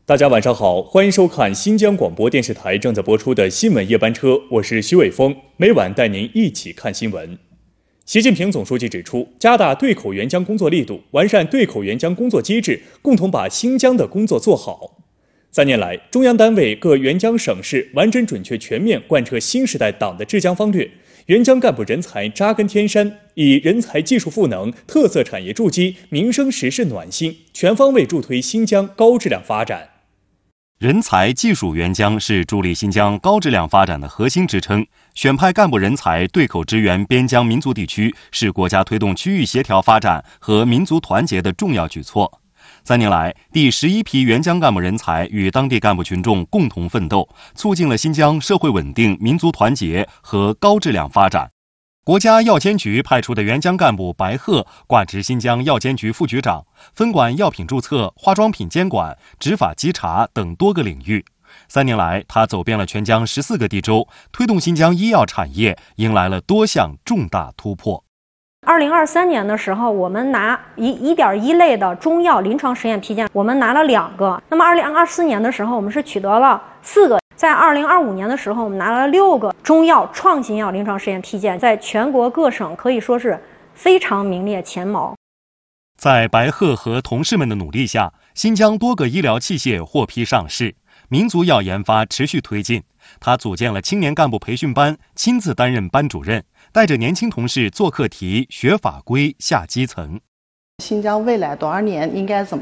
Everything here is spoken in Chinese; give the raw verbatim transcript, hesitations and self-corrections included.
大家晚上好，欢迎收看新疆广播电视台正在播出的新闻夜班车，我是徐伟峰，每晚带您一起看新闻。习近平总书记指出，加大对口援疆工作力度，完善对口援疆工作机制，共同把新疆的工作做好。三年来，中央单位各援疆省市完整准确全面贯彻新时代党的治疆方略，援疆干部人才扎根天山，以人才技术赋能、特色产业筑基、民生实事暖心，全方位助推新疆高质量发展。 人才技术援疆是助力新疆高质量发展的核心支撑，选派干部人才对口支援边疆民族地区，是国家推动区域协调发展和民族团结的重要举措。三年来，第十一批援疆干部人才与当地干部群众共同奋斗，促进了新疆社会稳定、民族团结和高质量发展。国家药监局派出的援疆干部白鹤挂职新疆药监局副局长，分管药品注册、化妆品监管、执法稽查等多个领域。三年来，他走遍了全疆十四个地州，推动新疆医药产业迎来了多项重大突破。 二零二三年的时候，我们拿一一点一类的中药临床实验批件，我们拿了两个。那么二零二四年的时候，我们是取得了四个。在二零二五年的时候，我们拿了六个中药创新药临床实验批件，在全国各省可以说是非常名列前茅。 在白鹤和同事们的努力下，新疆多个医疗器械获批上市，民族药研发持续推进。他组建了青年干部培训班，亲自担任班主任，带着年轻同事做课题、学法规、下基层。 新疆未来多少年应该怎么